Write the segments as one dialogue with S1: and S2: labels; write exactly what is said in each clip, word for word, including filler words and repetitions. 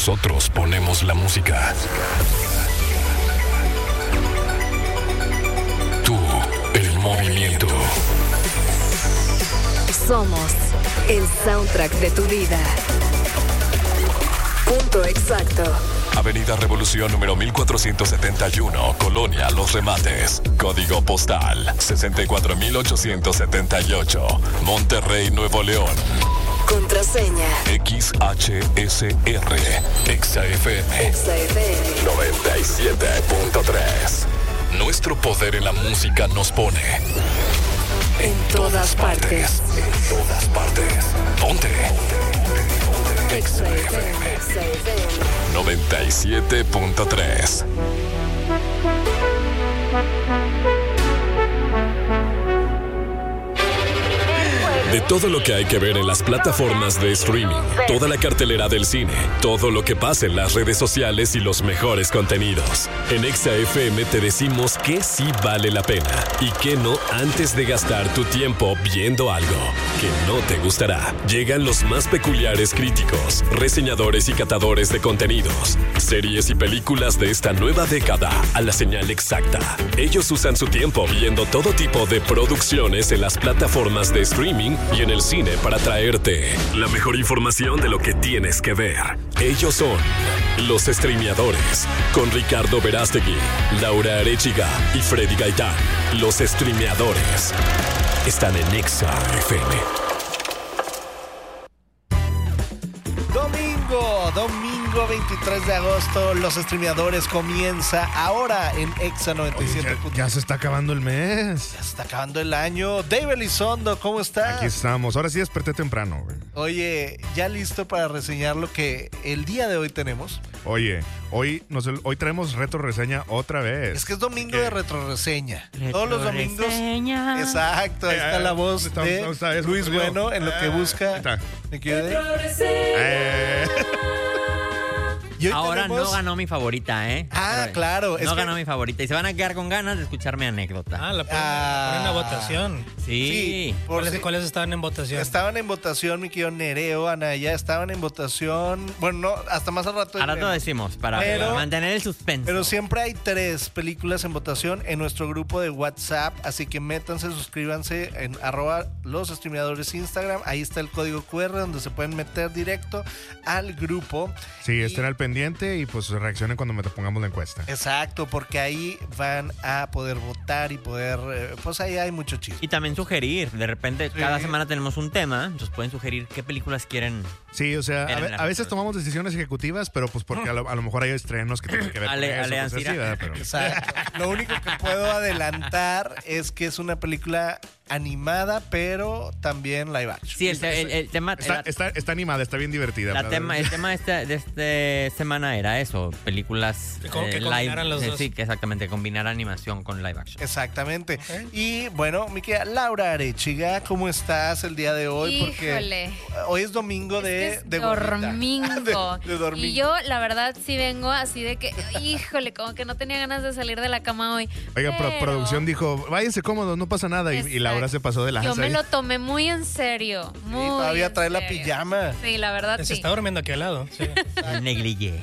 S1: Nosotros ponemos la música. Tú, el movimiento.
S2: Somos el soundtrack de tu vida. Punto exacto.
S1: Avenida Revolución número mil cuatrocientos setenta y uno, Colonia Los Remates. Código postal sesenta y cuatro mil ochocientos setenta y ocho, Monterrey, Nuevo León.
S2: Contraseña
S1: X H S R, Exa F M,
S2: Exa F M
S1: noventa y siete punto tres. Nuestro poder en la música nos pone
S2: en todas partes.
S1: En todas partes. Ponte. Exa F M noventa y siete punto tres. De todo lo que hay que ver en las plataformas de streaming, toda la cartelera del cine, todo lo que pasa en las redes sociales y los mejores contenidos. En Exa F M te decimos que sí vale la pena y que no antes de gastar tu tiempo viendo algo que no te gustará. Llegan los más peculiares críticos, reseñadores y catadores de contenidos, series y películas de esta nueva década a la señal exacta. Ellos usan su tiempo viendo todo tipo de producciones en las plataformas de streaming y en el cine para traerte la mejor información de lo que tienes que ver. Ellos son los streameadores, con Ricardo Verástegui, Laura Arechiga y Freddy Gaitán. Los streameadores están en Exa F M.
S3: Domingo, domingo veintitrés de agosto, los streameadores comienza ahora en Exa noventa y siete.
S4: Oye, ya, ya se está acabando el mes.
S3: Ya se está acabando el año. Dave Elizondo, ¿cómo estás?
S4: Aquí estamos. Ahora sí desperté temprano, güey.
S3: Oye, ¿ya listo para reseñar lo que el día de hoy tenemos?
S4: Oye, hoy, nos, hoy traemos retro reseña otra vez.
S3: Es que es domingo
S4: ¿Qué?
S3: de retro reseña.
S5: Retro
S3: Todos los domingos.
S5: reseña.
S3: Exacto, ahí está
S4: Eh,
S3: la voz
S4: está-
S3: de
S4: está eso,
S3: Luis
S4: perdió.
S3: Bueno en lo que
S4: Eh,
S3: busca.
S4: ahí está.
S3: ¿Me quiere?
S4: Eh,
S3: Y hoy
S5: Ahora
S3: tenemos-
S5: no ganó mi favorita, ¿eh?
S3: Ah,
S5: Pero,
S3: claro, es
S5: No
S3: que-
S5: ganó mi favorita. Y se van a quedar con ganas de escuchar mi anécdota.
S6: Ah, la ponen,
S3: Ah.
S6: ponen a votación.
S5: sí.
S3: Sí, por
S6: ¿Cuáles,
S3: si-
S6: cuáles estaban en votación?
S3: Estaban en votación, mi querido Nereo, Anaya, estaban en votación. Bueno, no, hasta más al rato.
S5: Ahora
S3: diremos.
S5: lo decimos, para
S3: Pero-
S5: mantener el suspenso.
S3: Pero siempre hay tres películas en votación en nuestro grupo de WhatsApp, así que métanse, suscríbanse en arroba los streameadores Instagram. Ahí está el código Q R donde se pueden meter directo al grupo.
S4: sí,
S3: Y-
S4: estén al pendiente y pues reaccionen cuando me te pongamos la encuesta.
S3: Exacto, porque ahí van a poder votar y poder, eh, pues ahí hay mucho chisme.
S5: Y también sugerir. De repente,
S3: Sí.
S5: cada semana tenemos un tema. Entonces pueden sugerir qué películas quieren.
S4: Sí, o sea, a,
S5: Era
S4: ve-
S5: la
S4: a veces
S5: respuesta.
S4: tomamos decisiones ejecutivas, pero pues porque a lo, a lo mejor hay estrenos que tienen que ver
S5: Ale-
S4: con eso,
S5: Ale
S4: cosas así,
S5: Ancira.
S4: ¿verdad? Pero-
S3: Exacto. Lo único que puedo adelantar es que es una película animada, pero también live action.
S5: Sí, el, te- el- el tema.
S4: Está,
S5: la-
S4: está, está animada, está bien divertida.
S5: La
S4: ¿verdad?
S5: tema, el tema de esta, de esta semana era eso, películas
S6: Que como que combinaran los
S5: eh,
S6: dos.
S5: Sí, que exactamente, combinar animación con live action.
S3: Exactamente. Y bueno, mi querida Laura Arechiga, ¿cómo estás el día de hoy?
S7: Híjole.
S3: Porque hoy es domingo de,
S7: Es que es
S3: de gordita.
S7: domingo.
S3: de, de dormir.
S7: Y yo, la verdad, sí vengo así de que, híjole, como que no tenía ganas de salir de la cama hoy.
S4: Oiga, pro-
S7: Pero
S4: producción dijo, váyanse cómodos, no pasa nada. Y, y Laura se pasó de la
S7: Yo me lo tomé muy en serio. Muy
S3: Sí, todavía
S7: en
S3: trae la
S7: serio.
S3: pijama.
S7: Sí, la verdad
S6: Se
S7: sí.
S6: está durmiendo aquí al lado. Sí.
S5: El negligé.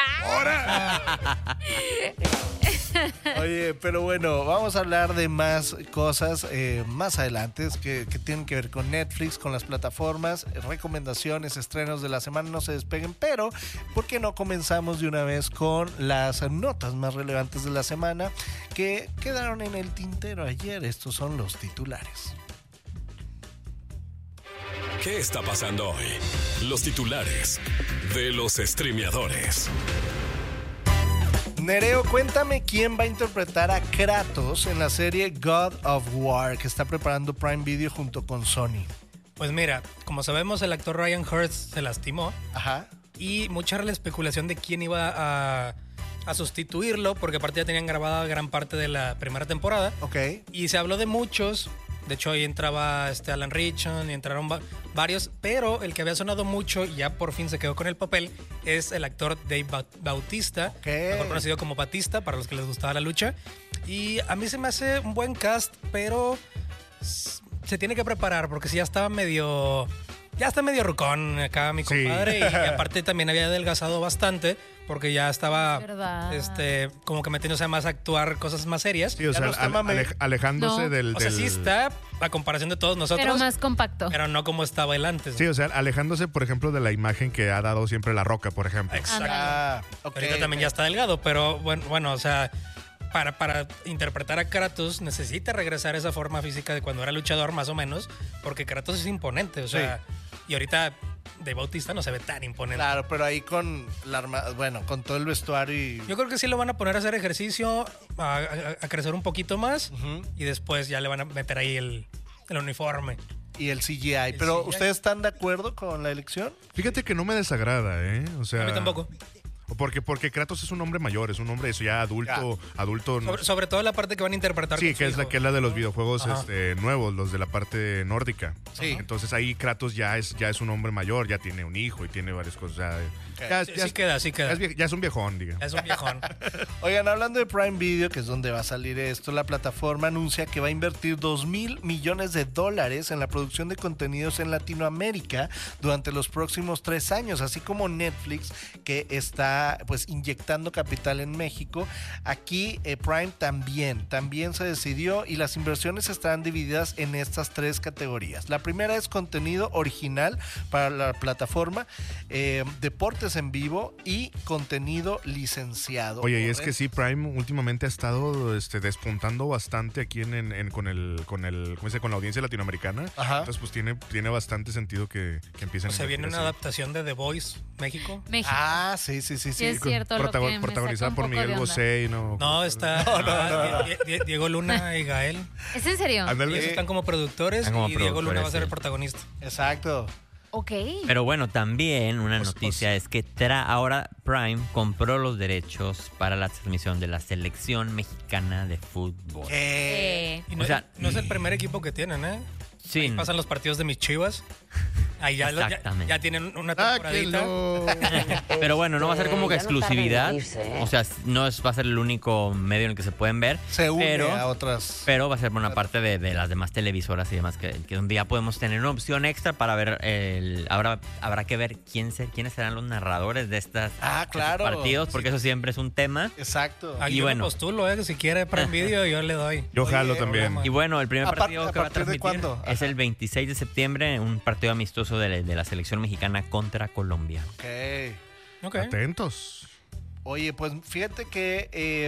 S3: Oye, pero bueno, vamos a hablar de más cosas eh, más adelante que, que tienen que ver con Netflix, con las plataformas, eh, recomendaciones, estrenos de la semana, no se despeguen, pero ¿por qué no comenzamos de una vez con las notas más relevantes de la semana que quedaron en el tintero ayer? Estos son los titulares.
S1: ¿Qué está pasando hoy? Los titulares de los streameadores.
S3: Nereo, cuéntame quién va a interpretar a Kratos en la serie God of War que está preparando Prime Video junto con Sony.
S6: Pues mira, como sabemos, el actor Ryan Hurst se lastimó
S3: Ajá.
S6: y mucha era la especulación de quién iba a, a sustituirlo, porque aparte ya tenían grabada gran parte de la primera temporada.
S3: Ok.
S6: Y se habló de muchos. De hecho, ahí entraba este Alan Ritchson y entraron va- varios, pero el que había sonado mucho y ya por fin se quedó con el papel es el actor Dave Ba- Bautista,
S3: Ok.
S6: mejor conocido como Batista, para los que les gustaba la lucha. Y a mí se me hace un buen cast, pero s- se tiene que preparar porque si ya estaba medio ya está medio rucón acá mi compadre.
S4: Sí.
S6: Y, y aparte también había adelgazado bastante porque ya estaba
S7: ¿Verdad?
S6: este como que metiéndose más a actuar cosas más serias.
S4: Sí, o
S3: Ya
S4: sea,
S3: no está
S4: al-
S3: mame.
S4: alej- alejándose
S7: No.
S4: del,
S6: O sea,
S4: del-
S6: sí está a comparación de todos nosotros,
S7: Pero más compacto.
S6: pero no como estaba él antes.
S4: Sí, o sea, alejándose, por ejemplo, de la imagen que ha dado siempre La Roca, por ejemplo.
S6: Exacto.
S3: Ah, ok,
S6: Ahorita también
S3: ok.
S6: ya está delgado, pero bueno, bueno, o sea, para, para interpretar a Kratos necesita regresar a esa forma física de cuando era luchador, más o menos, porque Kratos es imponente, o sea, y ahorita Dave Bautista no se ve tan imponente.
S3: Claro, pero ahí con la arma, bueno, con todo el vestuario y...
S6: Yo creo que sí lo van a poner a hacer ejercicio, a, a- a crecer un poquito más,
S3: Ujú.
S6: y después ya le van a meter ahí el, el uniforme.
S3: y el C G I.
S6: El
S3: Pero,
S6: C G I.
S3: ¿ustedes están de acuerdo con la elección?
S4: Fíjate que no me desagrada, ¿eh? O sea,
S6: A mí tampoco.
S4: Porque, porque Kratos es un hombre mayor, es un hombre eso ya adulto, adulto. no-
S6: Sobre, sobre todo la parte que van a interpretar.
S4: Sí,
S6: con su
S4: que es la
S6: hijo.
S4: que es la de los videojuegos
S6: Ajá.
S4: este, nuevos, los de la parte nórdica.
S3: Sí.
S4: Entonces ahí Kratos ya es, ya es un hombre mayor, ya tiene un hijo y tiene varias cosas. Ya, ya-
S6: Sí,
S4: ya
S6: sí
S4: es-
S6: queda, sí
S4: ya
S6: queda.
S4: es, vie- ya es un viejón, diga.
S6: Es un viejón.
S3: Oigan, hablando de Prime Video, que es donde va a salir esto, la plataforma anuncia que va a invertir dos mil millones de dólares en la producción de contenidos en Latinoamérica durante los próximos tres años, así como Netflix, que está pues inyectando capital en México. Aquí eh, Prime también, también se decidió y las inversiones estarán divididas en estas tres categorías. La primera es contenido original para la plataforma, eh, deportes en vivo y contenido licenciado.
S4: Oye, y es que sí, Prime últimamente ha estado este, despuntando bastante aquí en, en- en- con el, con el, ¿cómo se dice? Con la audiencia latinoamericana.
S3: Ajá.
S4: Entonces, pues tiene, tiene bastante sentido que, que empiecen
S6: O sea,
S4: a
S6: viene
S4: invertir
S6: una
S4: así.
S6: adaptación de The Voice México.
S7: México.
S3: Ah, sí, sí, sí,
S7: Sí,
S3: sí.
S7: es cierto. Lo
S4: Protago-
S7: que me
S4: protagonizada
S7: saca
S4: por
S7: un poco de
S4: Miguel
S7: onda.
S4: Bosé y no.
S6: No, está ah, Die- Die- Diego Luna y Gael.
S7: ¿Es en serio?
S4: Ándale.
S6: Ellos están como productores
S5: Están como
S6: y Diego Luna
S5: productores,
S6: va a ser el
S5: sí.
S6: protagonista.
S3: Exacto.
S7: Ok.
S5: Pero bueno, también una
S6: Pues,
S5: noticia
S6: pues.
S5: es que tra ahora Prime compró los derechos para la transmisión de la selección mexicana de fútbol.
S3: ¿Qué?
S7: Eh,
S6: Y no,
S5: O sea,
S6: no es el primer equipo que tienen, ¿eh?
S5: Sí.
S6: Ahí pasan los partidos de mis Chivas. Ahí ya, lo- ya,
S5: Exactamente.
S6: ya tienen una
S4: Ah,
S6: temporadita.
S5: Pero bueno, no va a ser como que
S8: Ya no tarda en
S5: exclusividad.
S8: irse, ¿eh?
S5: O sea, no es, va a ser el único medio en el que se pueden ver.
S3: Se une
S5: pero,
S3: a otras.
S5: pero va a ser una parte de, de las demás televisoras y demás que, que un día podemos tener una opción extra para ver el. Ahora habrá que ver quién se, quiénes serán los narradores de estas
S3: Ah,
S5: de estos
S3: claro.
S5: partidos, porque eso siempre es un tema.
S3: Exacto.
S6: Ahí
S5: Y
S6: yo
S5: bueno.
S6: me postulo, ¿eh? Si quiere Prime Video, yo le doy.
S4: Yo jalo
S3: Oye,
S4: también.
S6: problema.
S5: Y bueno, el primer
S3: ¿A par-
S5: partido
S3: a
S5: que va a
S3: partir de
S5: transmitir
S3: cuándo?
S5: es
S3: Ajá.
S5: el veintiséis de septiembre, un partido amistoso de, la- de la selección mexicana contra Colombia.
S3: Ok.
S6: Ok.
S4: Atentos.
S3: Oye, pues fíjate que eh,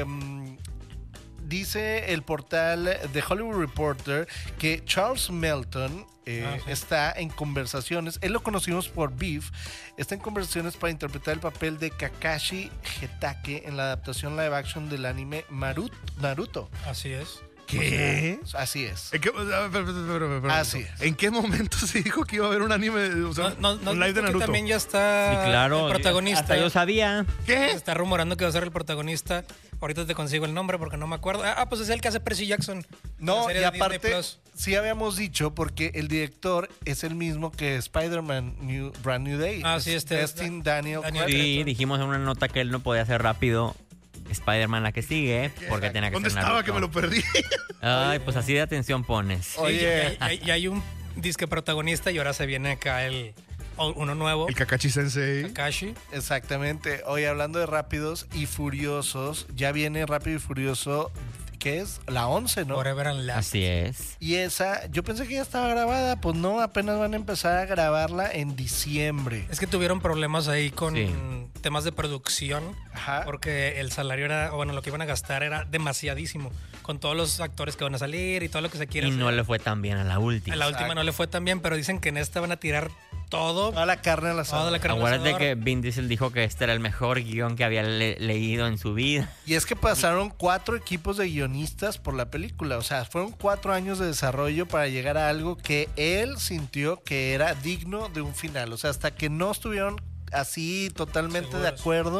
S3: dice el portal The Hollywood Reporter que Charles Melton eh,
S6: Ah, sí.
S3: está en conversaciones, él lo conocimos por Beef, está en conversaciones para interpretar el papel de Kakashi Hatake en la adaptación live action del anime Marut- Naruto.
S6: Así es.
S4: ¿Qué?
S3: Así es.
S4: ¿En qué, ah, pero, pero, pero, pero,
S3: Así es.
S4: ¿En qué momento se dijo que iba a haber un anime, o sea,
S6: No, no, no
S4: un live de
S6: ¿has visto que
S4: Naruto?
S6: también ya está
S5: Sí, claro.
S6: el protagonista.
S5: Hasta yo sabía.
S6: Se
S4: ¿Qué?
S6: está rumorando que va a ser el protagonista. Ahorita te consigo el nombre porque no me acuerdo. Ah, ah, pues es el que hace Percy Jackson. la
S3: No,
S6: serie
S3: y
S6: de Disney
S3: aparte,
S6: Plus.
S3: sí habíamos dicho, porque el director es el mismo que Spider-Man New, Brand New Day.
S6: Ah,
S3: Es
S6: sí, este es
S3: Destin
S6: Da-
S3: Daniel
S6: Daniel
S3: Cretton.
S5: Sí, dijimos en una nota que él no podía hacer rápido Spider-Man la que sigue, porque tenía que
S4: ¿Dónde
S5: ser
S4: estaba
S5: Naruto.
S4: que me lo perdí?
S5: Ay, pues así de atención pones.
S6: Sí,
S3: Oye.
S6: y, hay- y hay un disque protagonista y ahora se viene acá el o- uno nuevo,
S4: El Kakashi Sensei.
S6: Kakashi.
S3: Exactamente. Hoy hablando de Rápidos y Furiosos, ya viene Rápido y Furioso, que es la once, ¿no?
S6: Forever and Last.
S5: Así es.
S3: Y esa, yo pensé que ya estaba grabada, pues no, apenas van a empezar a grabarla en diciembre.
S6: Es que tuvieron problemas ahí con
S5: Sí.
S6: temas de producción.
S3: Ajá.
S6: Porque el salario era, o bueno, lo que iban a gastar era demasiadísimo. Con todos los actores que van a salir y todo lo que se quiere
S5: Y no
S6: hacer.
S5: le fue tan bien a la última.
S6: A la última no le fue tan bien, pero dicen que en esta van a tirar todo.
S3: Toda la carne a la
S6: Toda
S3: sal.
S6: la carne al
S5: Acuérdate
S6: asador.
S5: que Vin Diesel dijo que este era el mejor guión que había le- leído en su vida.
S3: Y es que pasaron cuatro equipos de guionistas por la película. O sea, fueron cuatro años de desarrollo para llegar a algo que él sintió que era digno de un final. O sea, hasta que no estuvieron así totalmente de
S6: Seguros.
S3: acuerdo,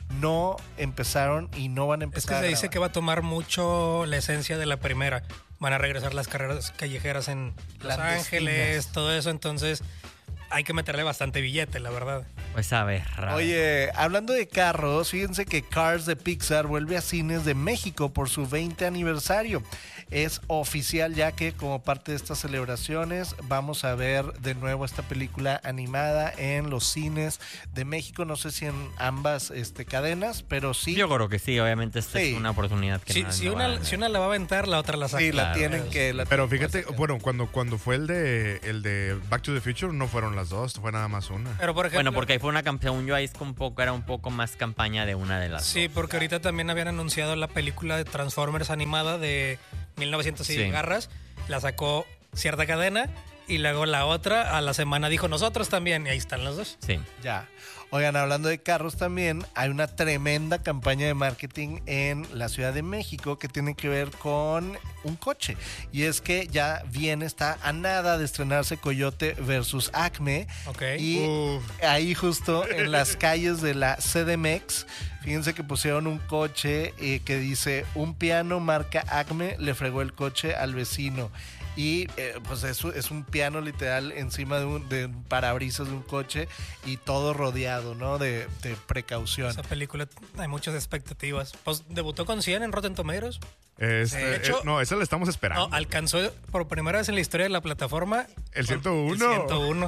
S3: no empezaron y no van a
S6: Es
S3: empezar
S6: que
S3: a
S6: se dice
S3: grabar.
S6: que va a tomar mucho la esencia de la primera. Van a regresar las carreras callejeras en Los
S3: Clandestinas.
S6: Ángeles, todo eso. Entonces hay que meterle bastante billete, la verdad.
S5: Pues a ver, Ra-
S3: Oye, hablando de carros, fíjense que Cars de Pixar vuelve a cines de México por su veinte aniversario. es oficial ya que como parte de estas celebraciones vamos a ver de nuevo esta película animada en los cines de México. No sé si en ambas este, cadenas, pero sí.
S5: Yo creo que sí, obviamente esta
S3: Sí.
S5: es una oportunidad que
S6: Si,
S5: no,
S6: si
S5: no
S6: una,
S5: van a-
S6: si una la va a aventar, la otra la saca.
S3: Sí, la
S5: Claro.
S3: tienen que... la
S4: Pero
S3: tienen que
S4: fíjate,
S3: sacar.
S4: bueno, cuando, cuando fue el de el de Back to the Future no fueron las dos, fue nada más una.
S6: Pero por ejemplo,
S5: Bueno, porque ahí fue una campaña, según yo ahí es un poco, era un poco más campaña de una de las
S6: sí,
S5: dos.
S6: porque ahorita también habían anunciado la película de Transformers animada de mil novecientos y
S5: Sí.
S6: garras. La sacó cierta cadena y luego la otra a la semana dijo nosotros también y ahí están los dos.
S5: Sí.
S3: Ya. Oigan, hablando de carros también, hay una tremenda campaña de marketing en la Ciudad de México que tiene que ver con un coche. Y es que ya viene, está a nada de estrenarse Coyote versus Acme.
S6: Ok.
S3: Y
S4: Uf.
S3: ahí justo en las calles de la C D M X, fíjense que pusieron un coche eh, que dice, un piano marca Acme le fregó el coche al vecino. Y eh, pues eso es un piano literal encima de un, de un parabrisas de un coche y todo rodeado, ¿no? De, de precaución.
S6: Esa película hay muchas expectativas. Pues debutó con cien en Rotten Tomatoes.
S4: Este,
S6: De hecho-
S4: eh, no, esa la estamos
S6: No,
S4: esperando.
S6: alcanzó por primera vez en la historia de la plataforma
S4: El
S6: con
S4: ciento uno.
S6: el ciento uno.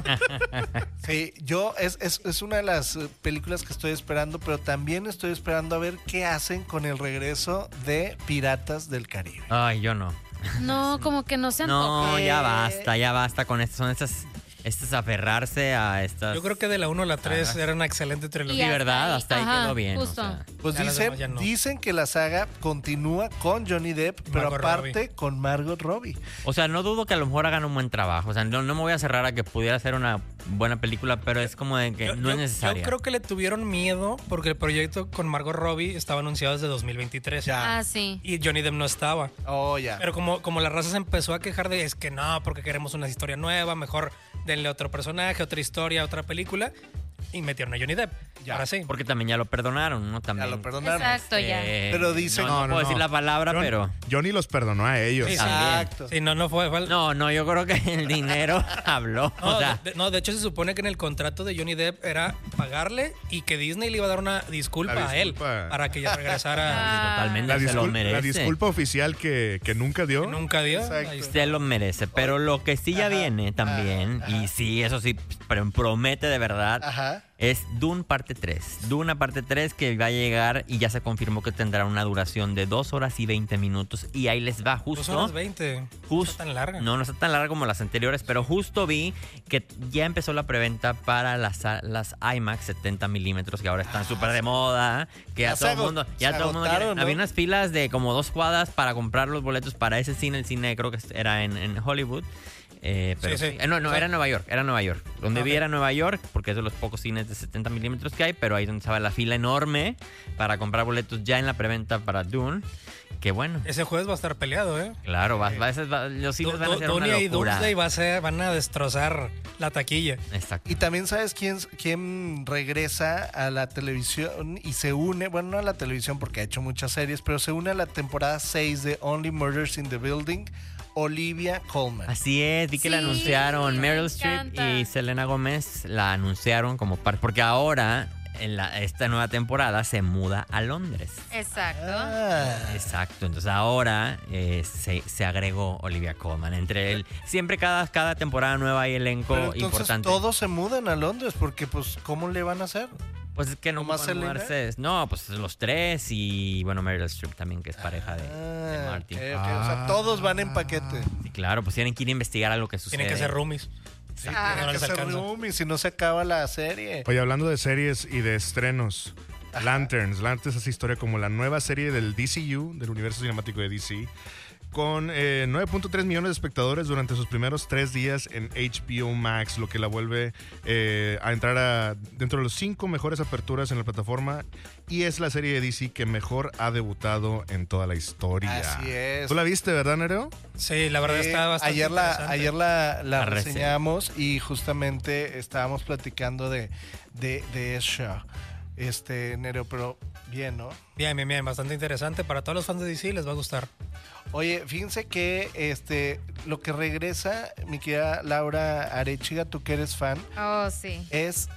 S3: Sí, yo es, es, es una de las eh, películas que estoy esperando, pero también estoy esperando a ver qué hacen con el regreso de Piratas del Caribe.
S5: Ay, yo no.
S7: No, como que no se antoja.
S5: No, ya basta, ya basta con esto. Son estas, estas aferrarse a estas.
S6: Yo creo que de la uno a la tres
S5: Sagas.
S6: era una excelente
S5: Sí,
S6: trilogía.
S7: Y
S5: verdad,
S7: ahí-
S5: hasta ahí
S7: ajá,
S5: quedó bien. o
S7: justo.
S5: sea.
S3: Pues
S6: Ya las
S3: dicen,
S6: demás ya no.
S3: dicen que la saga continúa con Johnny Depp, pero
S6: Margot
S3: aparte
S6: Robbie.
S3: con Margot Robbie.
S5: O sea, no dudo que a lo mejor hagan un buen trabajo. O sea, no, no me voy a cerrar a que pudiera ser una buena película, pero es como de que
S6: Yo,
S5: no
S6: yo-
S5: es necesaria.
S6: yo creo que le tuvieron miedo porque el proyecto con Margot Robbie estaba anunciado desde dos mil veintitrés.
S3: Ya.
S7: Ah, sí.
S6: Y Johnny Depp no estaba.
S3: Oh, ya.
S6: Pero como, como la raza se empezó a quejar de es que no, porque queremos una historia nueva, mejor denle otro personaje, otra historia, otra película. Y metieron a Johnny Depp.
S3: Ya.
S6: Ahora sí.
S5: Porque también ya lo perdonaron, ¿no?
S3: Ya
S5: También.
S3: lo perdonaron.
S7: Exacto, ya.
S5: Eh,
S3: Pero dicen-
S5: No, no,
S4: No, no,
S5: puedo
S4: no.
S5: decir la palabra,
S4: John-
S5: pero.
S4: Johnny los perdonó a ellos.
S6: Sí, sí.
S5: También.
S3: Exacto.
S6: Sí, no, no fue. fue-
S5: No, no, yo creo que el dinero habló.
S6: No,
S5: o sea,
S6: de, no, de hecho se supone que en el contrato de Johnny Depp era pagarle y que Disney le iba a dar una disculpa,
S4: La
S6: a él
S4: disculpa.
S6: para que ya regresara.
S7: Ah.
S5: totalmente
S4: La,
S5: se lo
S4: discul-
S5: merece.
S4: la disculpa oficial que, que nunca dio.
S6: Nunca dio.
S3: Exacto.
S6: Ahí está.
S5: Se lo merece, pero lo que sí ya
S3: Ajá,
S5: viene también,
S3: ajá, ajá.
S5: y sí, eso sí, pero promete de verdad,
S3: Ajá.
S5: es Dune parte tres. Dune parte tres que va a llegar y ya se confirmó que tendrá una duración de dos horas y veinte minutos. Y ahí les va
S6: Dos
S5: justo.
S6: horas veinte. No
S5: Justo,
S6: está tan larga.
S5: No, no está tan larga como las anteriores, pero justo vi que ya empezó la preventa para las, las IMAX setenta milímetros, que ahora están súper de moda, que
S3: Ya
S5: ya
S3: se
S5: todo el
S3: ago-
S5: mundo, ya
S3: se
S5: todo el mundo
S3: agotaron,
S5: quiere-
S3: ¿no?
S5: Había unas filas de como dos cuadras para comprar los boletos para ese cine, el cine creo que era en, en Hollywood. Eh, pero
S6: Sí, sí.
S5: sí. Eh, no, no,
S6: O sea-
S5: era en Nueva York, era en Nueva York. Donde vi
S6: Ok.
S5: era en Nueva York, porque es de los pocos cines de setenta milímetros que hay, pero ahí donde estaba la fila enorme para comprar boletos ya en la preventa para Dune. Que bueno,
S6: Ese jueves va a estar peleado, ¿eh?
S5: claro, va, va- va- los cines van a ser una
S6: Dunia y
S5: locura.
S6: Doomsday va a ser, van a destrozar la taquilla.
S5: Exacto.
S3: Y también sabes quién, quién regresa a la televisión y se une, bueno, no a la televisión porque ha hecho muchas series, pero se une a la temporada seis de Only Murders in the Building, Olivia Colman.
S5: Así es, vi que la
S7: Sí,
S5: anunciaron.
S7: me
S5: Meryl Streep
S7: encanta.
S5: y Selena Gómez la anunciaron como parte. Porque ahora, en la, esta nueva temporada, se muda a Londres.
S7: Exacto.
S3: Ah,
S5: Exacto, entonces ahora eh, se, se agregó Olivia Colman. Entre él, siempre cada, cada temporada nueva hay elenco
S3: pero entonces
S5: importante.
S3: todos se mudan a Londres porque pues ¿cómo le van a hacer?
S5: Pues es que no
S3: ¿Nomás
S5: pueden
S3: Selena?
S5: mudarse. No, pues los tres y bueno, Meryl Streep también, que es pareja de, de
S3: Ah,
S5: Martin.
S3: ok, ok. O sea, todos van en paquete.
S5: Sí, claro, pues tienen que ir a investigar algo que sucede.
S6: Tienen que ser roomies.
S3: Sí,
S7: Ah.
S3: tiene
S6: No
S3: que
S6: les
S3: ser
S6: alcanza.
S3: roomie, si no se acaba la serie.
S4: Oye, hablando de series y de estrenos, Lanterns. Lanterns es esa historia como la nueva serie del D C U, del universo cinemático de D C, con eh, nueve punto tres millones de espectadores durante sus primeros tres días en H B O Max, lo que la vuelve eh, a entrar a, dentro de los cinco mejores aperturas en la plataforma, y es la serie de D C que mejor ha debutado en toda la historia.
S3: Así es.
S4: ¿Tú la viste, verdad, Nereo?
S6: Sí, la verdad
S3: Eh,
S6: está bastante
S3: ayer la,
S6: interesante.
S3: ayer la, la
S5: La reseña.
S3: reseñamos y justamente estábamos platicando de, de, de eso, este, Nero, pero bien, ¿no?
S6: Bien, bien, bien, bastante interesante. Para todos los fans de D C les va a gustar.
S3: Oye, fíjense que este, lo que regresa, mi querida Laura Arechiga, tú que eres fan,
S7: Oh, sí.
S3: es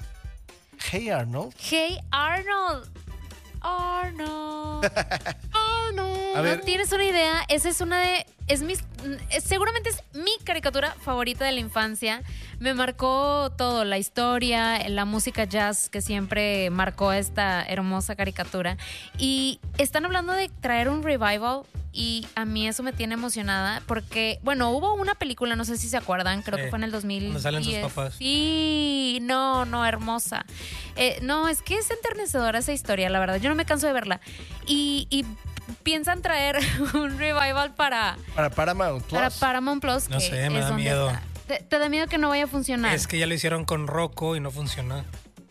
S3: Hey Arnold.
S7: Hey, Arnold. Arnold.
S3: A ver,
S7: ¿No tienes una idea? Esa es una de es mi, es- seguramente es mi caricatura favorita de la infancia. Me marcó todo, la historia, la música jazz que siempre marcó esta hermosa caricatura. Y están hablando de traer un revival y a mí eso me tiene emocionada porque, bueno, hubo una película, no sé si se acuerdan, creo
S6: Sí,
S7: que fue en el dos mil diez.
S6: donde salen sus papás.
S7: Sí, no, no, hermosa. Eh, no, es que es enternecedora esa historia, la verdad. Yo no me canso de verla. Y, y piensan traer un revival para,
S3: Para Paramount Plus.
S7: para Paramount Plus.
S6: No
S7: que
S6: sé, me
S7: es
S6: da
S7: donde
S6: miedo.
S7: está. ¿Te, te da miedo que no vaya a funcionar?
S6: Es que ya lo hicieron con Rocco y no funcionó.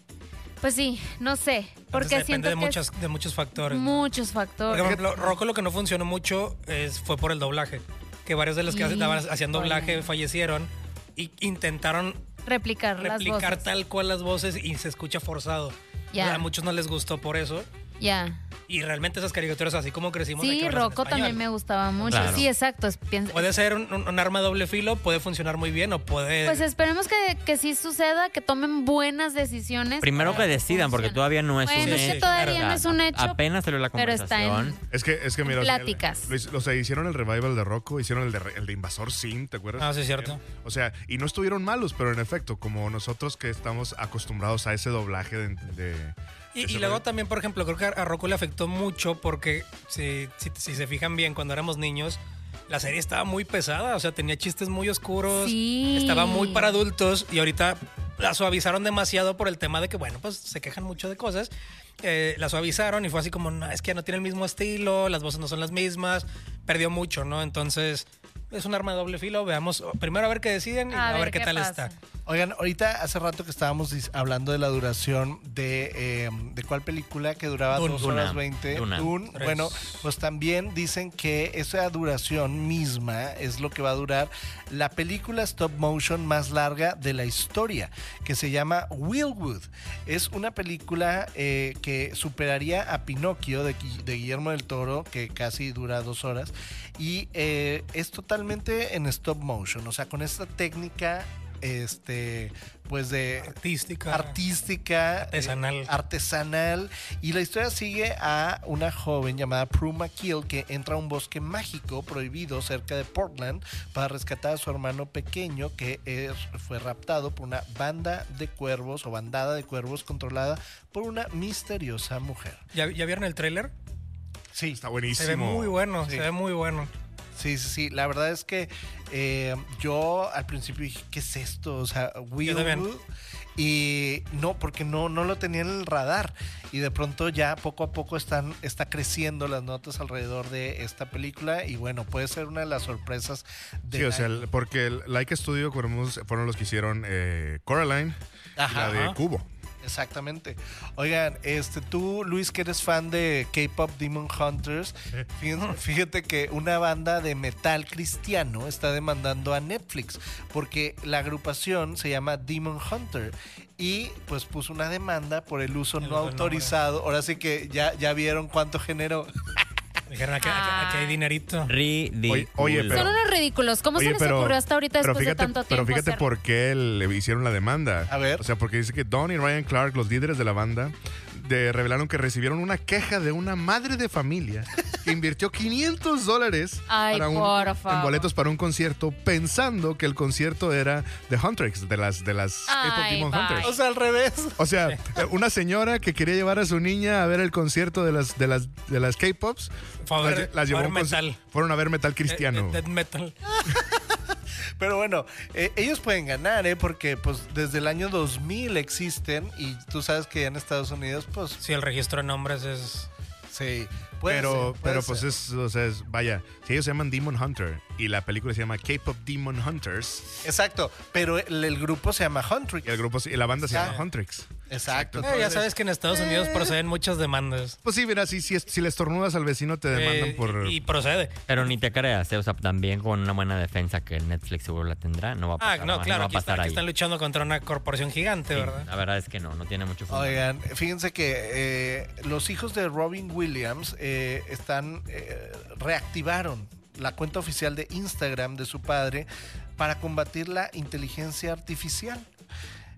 S7: Pues sí, no sé. Porque
S6: Entonces,
S7: siento
S6: depende de,
S7: que
S6: muchas, de muchos
S7: es
S6: factores. ¿no?
S7: muchos
S6: Por
S7: factores.
S6: ejemplo, Rocco lo que no funcionó mucho es, fue por el doblaje. Que varios de los que estaban haciendo doblaje
S7: Híjole.
S6: fallecieron y intentaron
S7: Replicar,
S6: replicar
S7: las voces.
S6: tal cual las voces y se escucha forzado.
S7: Ya.
S6: A muchos no les gustó por eso.
S7: Ya.
S6: Y realmente esas caricaturas, así como crecimos, hay que
S7: Sí,
S6: verlas en
S7: Rocco
S6: español.
S7: también me gustaba mucho.
S5: Claro.
S7: Sí, exacto. es- piensa-
S6: Puede ser un, un- un arma de doble filo, puede funcionar muy bien o puede...
S7: Pues esperemos que, que sí suceda, que tomen buenas decisiones.
S5: Primero
S7: para
S5: que decidan, porque
S7: funcione.
S5: todavía no es
S7: Bueno,
S5: un
S7: es que
S5: hecho.
S7: todavía no es un hecho,
S5: Apenas salió la
S7: pero está en-
S5: conversación.
S4: Es que, es que mira, o sea,
S7: Pláticas.
S4: lo hic- o sea, hicieron el revival de Rocco, hicieron el de, el de Invasor Sim, ¿te acuerdas?
S6: Ah, sí, cierto.
S4: O sea, y no estuvieron malos, pero en efecto, como nosotros que estamos acostumbrados a ese doblaje de... de-
S6: Y,
S4: ese
S6: y luego
S4: rollo.
S6: también, por ejemplo, creo que a Rocco le afectó mucho porque si, si, si se fijan bien, cuando éramos niños, la serie estaba muy pesada, o sea, tenía chistes muy oscuros,
S7: Sí.
S6: estaba muy para adultos y ahorita la suavizaron demasiado por el tema de que, bueno, pues se quejan mucho de cosas. Eh, la suavizaron y fue así como, no, es que ya no tiene el mismo estilo, las voces no son las mismas, perdió mucho, ¿no? Entonces, es un arma de doble filo, veamos, primero a ver qué deciden y a, ver, qué, tal
S7: pasa.
S6: está.
S3: Oigan, ahorita hace rato que estábamos dis- hablando de la duración de, eh, de cuál película que duraba
S6: Dune.
S3: dos horas
S5: Duna.
S3: veinte.
S5: Duna.
S3: Dune.
S6: Tres.
S3: Bueno, pues también dicen que esa duración misma es lo que va a durar la película stop motion más larga de la historia, que se llama Wildwood. Es una película eh, que superaría a Pinocchio de, Gui- de Guillermo del Toro, que casi dura dos horas, y eh, es totalmente en stop motion, o sea, con esta técnica este pues de
S6: Artística.
S3: artística
S6: Artesanal.
S3: eh, artesanal, y la historia sigue a una joven llamada Prue McKill que entra a un bosque mágico prohibido cerca de Portland para rescatar a su hermano pequeño que es- fue raptado por una banda de cuervos o bandada de cuervos controlada por una misteriosa mujer.
S6: ¿Ya, ya vieron el tráiler?
S3: Sí,
S4: Está buenísimo.
S6: Se ve muy bueno,
S3: Sí.
S6: se ve muy bueno.
S3: Sí, sí, sí. La verdad es que eh, yo al principio dije, ¿qué es esto? O sea, Wildwood. Y no, porque no, no lo tenía en el radar. Y de pronto ya poco a poco están, está creciendo las notas alrededor de esta película. Y bueno, puede ser una de las sorpresas de
S4: Sí, o sea, el- porque el Like Studio fueron, fueron los que hicieron eh, Coraline y
S3: Ajá,
S4: la de
S6: ajá.
S4: Cubo.
S3: Exactamente. Oigan, este, tú, Luis, que eres fan de K-Pop Demon Hunters, fíjate, fíjate que una banda de metal cristiano está demandando a Netflix porque la agrupación se llama Demon Hunter y pues puso una demanda por el uso
S6: El
S3: no
S6: uso del
S3: autorizado. Ahora sí que ya, ya vieron cuánto generó.
S6: Dijeron, aquí, aquí- aquí hay dinerito.
S5: Ridículo.
S4: Oye, oye, pero-
S7: Son unos ridículos. ¿Cómo
S4: Oye,
S7: se les
S4: pero-
S7: ocurrió hasta ahorita
S4: pero
S7: después
S4: fíjate,
S7: de tanto
S4: pero
S7: tiempo?
S4: fíjate
S7: hacer-
S4: por qué le hicieron la demanda.
S3: A ver.
S4: O sea, porque dice que Don y Ryan Clark, los líderes de la banda, de, revelaron que recibieron una queja de una madre de familia que invirtió quinientos dólares
S7: Ay,
S4: para un-
S7: por
S4: en
S7: favor.
S4: boletos para un concierto pensando que el concierto era de Huntrix, de las, de las K-Pop
S7: Ay,
S4: Demon
S7: bye.
S4: Hunters.
S3: O sea, al revés.
S4: O sea, una señora que quería llevar a su niña a ver el concierto de las, de las, de las K-Pops,
S6: Fue a
S4: las,
S6: ver-
S4: las llevó
S6: a
S4: a
S6: ver
S4: un conci-
S6: metal.
S4: fueron a ver metal cristiano.
S6: Eh, eh, Death metal.
S3: Pero bueno, eh, ellos pueden ganar, ¿eh? Porque pues desde el año dos mil existen y tú sabes que en Estados Unidos, pues
S6: Sí, el registro de nombres es...
S3: sí. Puede
S4: pero,
S3: ser, puede
S4: pero pues
S3: ser.
S4: es, o sea, es- vaya, si ellos se llaman Demon Hunter y la película se llama K-Pop Demon Hunters
S3: Exacto, pero el, el grupo se llama Huntrix.
S4: y el grupo y la banda se
S3: Ah.
S4: llama Huntrix.
S3: Exacto.
S6: Eh, ya
S3: entonces-
S6: sabes que en Estados Unidos proceden muchas demandas.
S4: Pues sí, mira, si, si, si le estornudas al vecino te demandan
S6: Eh,
S4: por...
S6: y, y procede.
S5: Pero ni te creas, ¿eh? O sea, también con una buena defensa que Netflix seguro la tendrá, no va a
S6: Ah,
S5: pasar,
S6: no,
S5: más,
S6: claro,
S5: no va a
S6: aquí, está-
S5: pasar
S6: aquí
S5: ahí.
S6: están luchando contra una corporación gigante,
S5: Sí,
S6: ¿verdad?
S5: la verdad es que no, no tiene mucho fundamento.
S3: Oigan, fíjense que eh, los hijos de Robin Williams eh, están eh, reactivaron la cuenta oficial de Instagram de su padre para combatir la inteligencia artificial.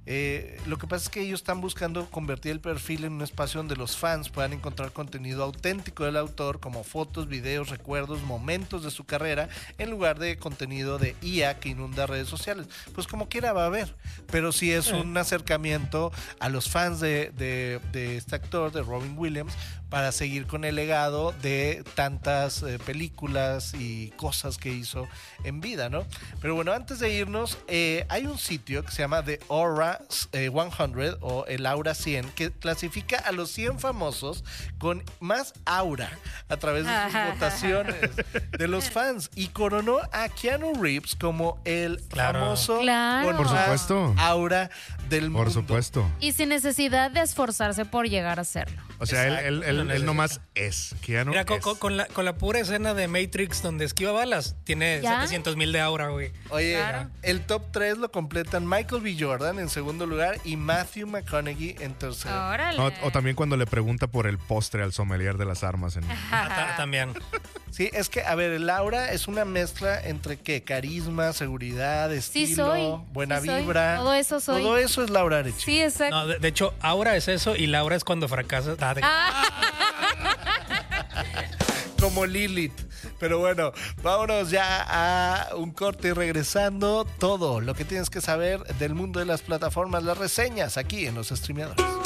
S3: Eh, lo que pasa es que ellos están buscando convertir el perfil en un espacio donde los fans puedan encontrar contenido auténtico del autor, como fotos, videos, recuerdos, momentos de su carrera, en lugar de contenido de I A que inunda redes sociales. Pues como quiera va a haber, pero sí es un acercamiento a los fans de, de, de este actor, de Robin Williams, para seguir con el legado de tantas eh, películas y cosas que hizo en vida, ¿no? Pero bueno, antes de irnos, eh, hay un sitio que se llama The Aura eh, cien o el Aura cien, que clasifica a los cien famosos con más aura a través de sus votaciones de los fans, y coronó a Keanu Reeves como el
S6: Claro.
S3: famoso
S7: Claro.
S3: con
S4: Por
S3: más
S4: supuesto.
S3: aura del mundo.
S4: Por supuesto.
S7: Y sin necesidad de esforzarse por llegar a serlo.
S4: O sea, él,
S3: Exacto.
S4: él, él,
S6: No
S4: él
S6: necesita.
S4: nomás es. Keanu
S6: Mira, con,
S4: es.
S6: con- con la, con la pura escena de Matrix donde esquiva balas, tiene
S7: ¿Ya?
S6: setecientos mil de aura, güey.
S3: Oye,
S7: Claro.
S3: el top tres lo completan Michael B. Jordan en segundo lugar y Matthew McConaughey en tercero.
S7: Órale.
S4: No, o también cuando le pregunta por el postre al sommelier de las armas. En...
S6: Ah, ta- también.
S3: Sí, es que, a ver, el aura es una mezcla entre ¿qué? Carisma, seguridad,
S7: Sí
S3: estilo,
S7: soy,
S3: buena
S7: sí soy.
S3: vibra.
S7: Todo eso soy.
S3: Todo eso es Laura Arechi.
S7: Sí, exacto.
S6: No, de, de hecho, aura es eso y Laura es cuando fracasas. Ah, de-
S7: Ah,
S3: Como Lilith. Pero bueno, vámonos ya a un corte y regresando todo lo que tienes que saber del mundo de las plataformas, las reseñas aquí en los streameadores.